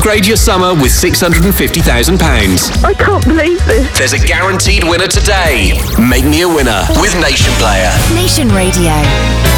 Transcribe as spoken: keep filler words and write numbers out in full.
Upgrade your summer with six hundred fifty thousand pounds. I can't believe this. There's a guaranteed winner today. Make me a winner with Nation Player. Nation Radio.